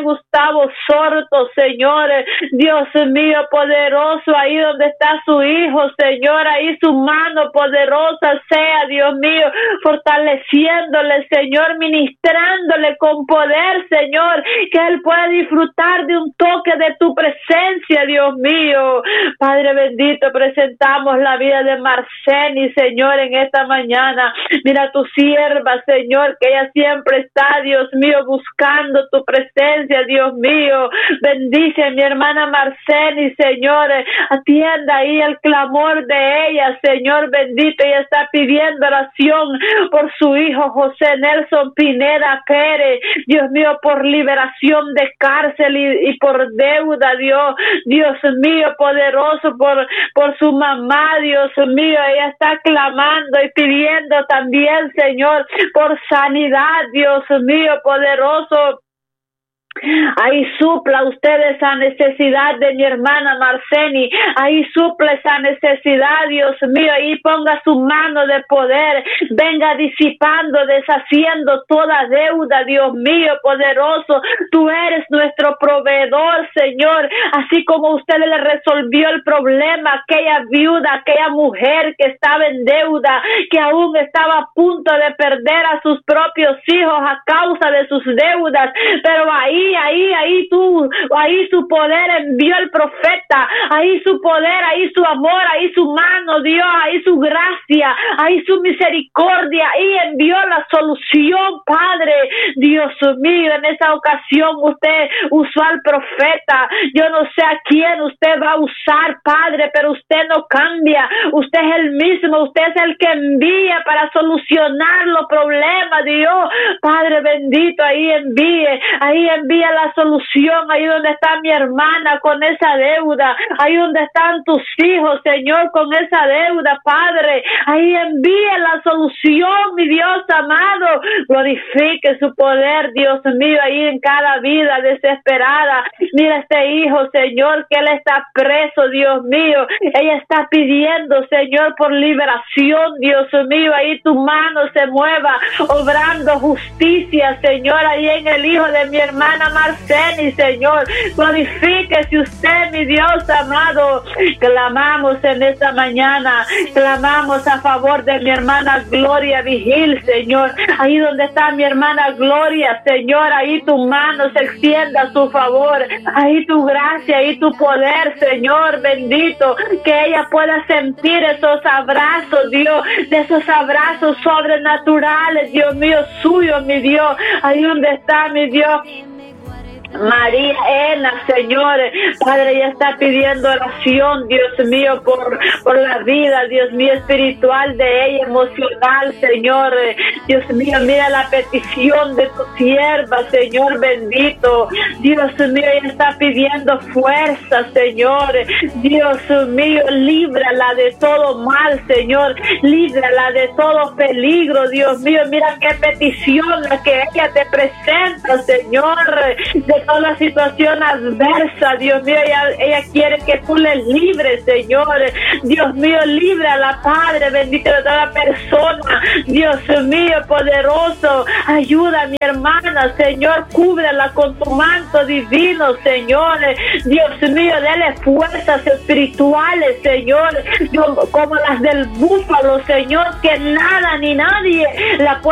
Gustavo Sorto, Señor, Dios mío poderoso, ahí donde está su hijo, Señor, ahí su mano poderosa sea, Dios mío, fortaleciéndole, Señor, ministrándole con poder, Señor, que él pueda disfrutar de un toque de tu presencia, Dios mío. Padre bendito, presentamos la vida de Marceni, Señor, en esta mañana. Mira tu sierva, Señor, que ella siempre está, Dios mío, buscando tu presencia, Dios mío. Bendice a mi hermana Marceni, Señor, atienda ahí el clamor de ella, Señor bendito. Ella está pidiendo oración por su hijo José Nelson Pineda Pérez, Dios mío, por liberación de cárcel y por deuda, Dios mío poderoso, por su mamá, Dios mío. Ella está clamando y pidiendo también, Señor, por sanidad, Dios mío poderoso. Ahí supla usted esa necesidad de mi hermana Marceni, ahí suple esa necesidad, Dios mío, ahí ponga su mano de poder, venga disipando, deshaciendo toda deuda, Dios mío poderoso. Tú eres nuestro proveedor, Señor, así como usted le resolvió el problema a aquella viuda, aquella mujer que estaba en deuda, que aún estaba a punto de perder a sus propios hijos a causa de sus deudas, pero ahí su poder envió el profeta, ahí su poder, ahí su amor, ahí su mano, Dios, ahí su gracia, ahí su misericordia, ahí envió la solución, Padre, Dios mío. En esa ocasión usted usó al profeta, yo no sé a quién usted va a usar, Padre, pero usted no cambia, usted es el mismo, usted es el que envía para solucionar los problemas, Dios, Padre bendito, ahí envía la solución, ahí donde está mi hermana con esa deuda, ahí donde están tus hijos, Señor, con esa deuda, Padre, ahí envía la solución, mi Dios amado. Glorifique su poder, Dios mío, ahí en cada vida desesperada. Mira este hijo, Señor, que él está preso, Dios mío, ella está pidiendo, Señor, por liberación, Dios mío, ahí tu mano se mueva, obrando justicia, Señor, ahí en el hijo de mi hermana Marceni, Señor. Glorifíquese usted, mi Dios amado. Clamamos en esta mañana, clamamos a favor de mi hermana Gloria Vigil, Señor, ahí donde está mi hermana Gloria, Señor, ahí tu mano se extienda a su favor, ahí tu gracia, ahí tu poder, Señor bendito, que ella pueda sentir esos abrazos, Dios, de esos abrazos sobrenaturales, Dios mío, suyos, mi Dios, ahí donde está, mi Dios, María Ena, Señor, Padre, ella está pidiendo oración, Dios mío, por la vida, Dios mío, espiritual de ella, emocional, Señor, Dios mío, mira la petición de tu sierva, Señor bendito, Dios mío, ella está pidiendo fuerza, Señor, Dios mío, líbrala de todo mal, Señor, líbrala de todo peligro, Dios mío, mira qué petición la que ella te presenta, Señor, de toda situación adversa, Dios mío, ella quiere que tú le libres, Señor, Dios mío, líbrala, Padre bendito, de toda persona, Dios mío, poderoso, ayuda a mi hermana, Señor, cúbrela con tu manto divino, Señor, Dios mío, dele fuerzas espirituales, Señor, como las del búfalo, Señor, que nada ni nadie la puede